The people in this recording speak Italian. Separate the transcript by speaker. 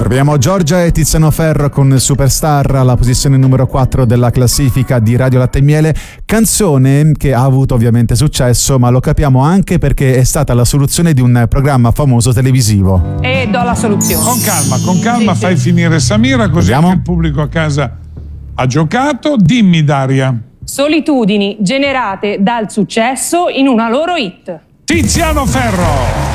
Speaker 1: Troviamo Giorgia e Tiziano Ferro con Superstar alla posizione numero 4 della classifica di Radio Latte e Miele, canzone che ha avuto ovviamente successo, ma lo capiamo anche perché è stata la soluzione di un programma famoso televisivo.
Speaker 2: E do la soluzione.
Speaker 3: Con calma, sì, fai finire Samira, così anche il pubblico a casa ha giocato. Dimmi, Daria.
Speaker 2: Solitudini generate dal successo in una loro hit.
Speaker 3: Tiziano Ferro.